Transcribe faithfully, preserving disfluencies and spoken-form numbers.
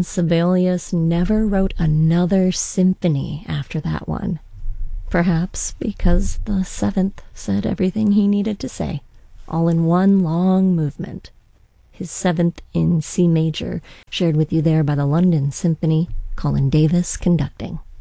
Johann Sibelius never wrote another symphony after that one. Perhaps because the seventh said everything he needed to say, all in one long movement. His seventh in C major, shared with you there by the London Symphony, Colin Davis conducting.